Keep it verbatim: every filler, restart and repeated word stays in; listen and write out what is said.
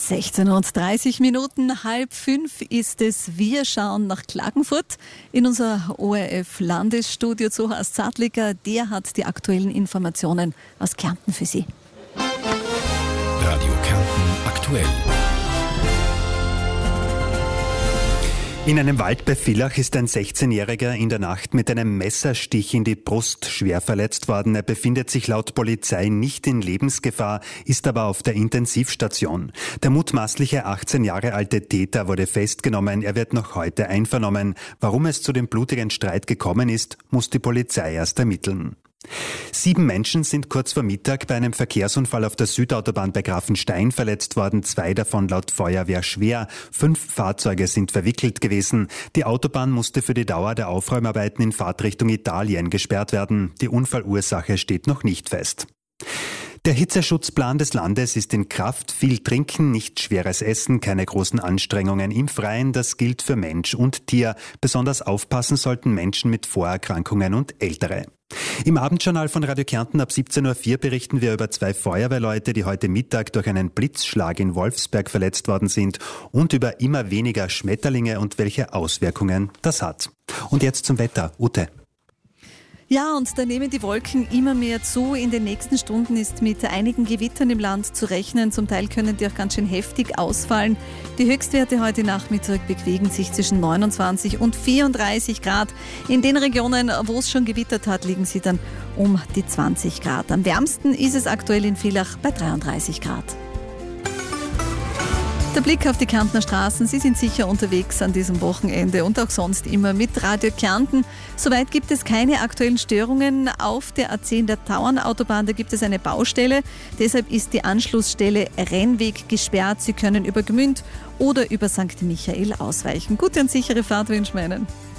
sechzehn und dreißig Minuten, halb fünf ist es. Wir schauen nach Klagenfurt in unser O R F-Landesstudio zu Horst Zadliger. Der hat die aktuellen Informationen aus Kärnten für Sie. Radio Kärnten aktuell. In einem Wald bei Villach ist ein sechzehnjähriger in der Nacht mit einem Messerstich in die Brust schwer verletzt worden. Er befindet sich laut Polizei nicht in Lebensgefahr, ist aber auf der Intensivstation. Der mutmaßliche achtzehn Jahre alte Täter wurde festgenommen. Er wird noch heute einvernommen. Warum es zu dem blutigen Streit gekommen ist, muss die Polizei erst ermitteln. Sieben Menschen sind kurz vor Mittag bei einem Verkehrsunfall auf der Südautobahn bei Grafenstein verletzt worden, zwei davon laut Feuerwehr schwer. Fünf Fahrzeuge sind verwickelt gewesen. Die Autobahn musste für die Dauer der Aufräumarbeiten in Fahrtrichtung Italien gesperrt werden. Die Unfallursache steht noch nicht fest. Der Hitzeschutzplan des Landes ist in Kraft. Viel trinken, nicht schweres Essen, keine großen Anstrengungen im Freien. Das gilt für Mensch und Tier. Besonders aufpassen sollten Menschen mit Vorerkrankungen und Ältere. Im Abendjournal von Radio Kärnten ab siebzehn Uhr vier berichten wir über zwei Feuerwehrleute, die heute Mittag durch einen Blitzschlag in Wolfsberg verletzt worden sind, und über immer weniger Schmetterlinge und welche Auswirkungen das hat. Und jetzt zum Wetter. Ute. Ja, und da nehmen die Wolken immer mehr zu. In den nächsten Stunden ist mit einigen Gewittern im Land zu rechnen. Zum Teil können die auch ganz schön heftig ausfallen. Die Höchstwerte heute Nachmittag bewegen sich zwischen neunundzwanzig und vierunddreißig Grad. In den Regionen, wo es schon gewittert hat, liegen sie dann um die zwanzig Grad. Am wärmsten ist es aktuell in Villach bei dreiunddreißig Grad. Der Blick auf die Kärntner Straßen. Sie sind sicher unterwegs an diesem Wochenende und auch sonst immer mit Radio Kärnten. Soweit gibt es keine aktuellen Störungen auf der A zehn der Tauernautobahn. Da gibt es eine Baustelle. Deshalb ist die Anschlussstelle Rennweg gesperrt. Sie können über Gmünd oder über Sankt Michael ausweichen. Gute und sichere Fahrt wünschen wir Ihnen.